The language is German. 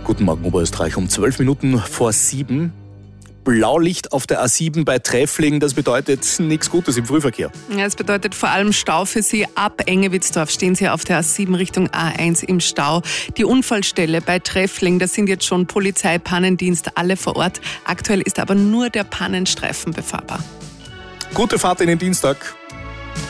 Guten Morgen, Oberösterreich. Um 12 Minuten vor 7. Blaulicht auf der A7 bei Treffling, das bedeutet nichts Gutes im Frühverkehr. Ja, es bedeutet vor allem Stau für Sie. Ab Engewitzdorf stehen Sie auf der A7 Richtung A1 im Stau. Die Unfallstelle bei Treffling, da sind jetzt schon Polizei, Pannendienst, alle vor Ort. Aktuell ist aber nur der Pannenstreifen befahrbar. Gute Fahrt in den Dienstag.